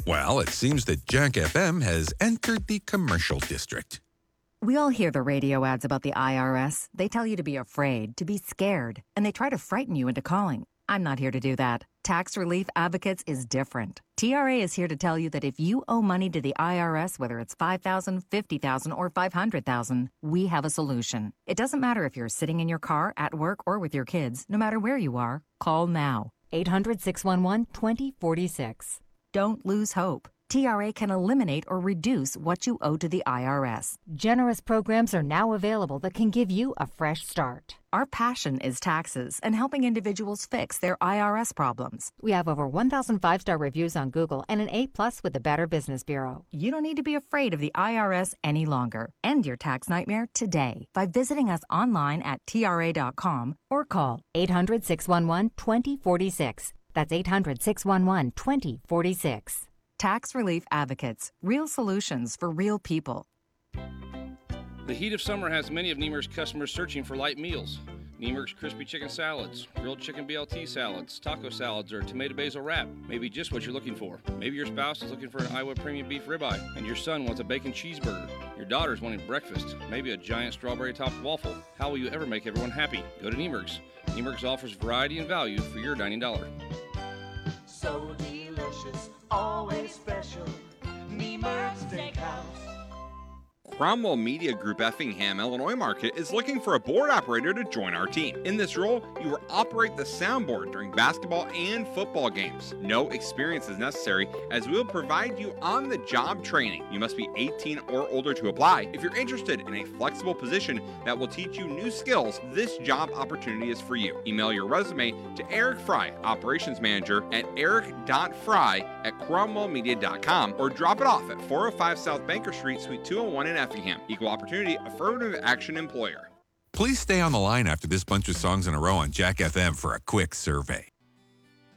Well, it seems that Jack FM has entered the commercial district. We all hear the radio ads about the IRS. They tell you to be afraid, to be scared, and they try to frighten you into calling. I'm not here to do that. Tax Relief Advocates is different. TRA is here to tell you that if you owe money to the IRS, whether it's $5,000, $50,000, or $500,000, we have a solution. It doesn't matter if you're sitting in your car, at work, or with your kids. No matter where you are, call now. 800-611-2046. Don't lose hope. TRA can eliminate or reduce what you owe to the IRS. Generous programs are now available that can give you a fresh start. Our passion is taxes and helping individuals fix their IRS problems. We have over 1,000 5-star reviews on Google and an A+ with the Better Business Bureau. You don't need to be afraid of the IRS any longer. End your tax nightmare today by visiting us online at TRA.com or call 800-611-2046. That's 800-611-2046. Tax Relief Advocates. Real solutions for real people. The heat of summer has many of Niemer's customers searching for light meals. Niemer's crispy chicken salads, grilled chicken BLT salads, taco salads, or tomato basil wrap may be just what you're looking for. Maybe your spouse is looking for an Iowa premium beef ribeye, and your son wants a bacon cheeseburger. Your daughter's wanting breakfast, maybe a giant strawberry-topped waffle. How will you ever make everyone happy? Go to Niemer's. Niemer's offers variety and value for your dining dollar. So delicious, always special. Niemer's Steakhouse. Cromwell Media Group Effingham, Illinois market is looking for a board operator to join our team. In this role, you will operate the soundboard during basketball and football games. No experience is necessary, as we will provide you on-the-job training. You must be 18 or older to apply. If you're interested in a flexible position that will teach you new skills, this job opportunity is for you. Email your resume to Eric Fry, Operations Manager, at eric.fry@cromwellmedia.com, or drop it off at 405 South Banker Street, Suite 201 in Effingham. Equal Opportunity Affirmative Action Employer. Please stay on the line after this bunch of songs in a row on Jack FM for a quick survey.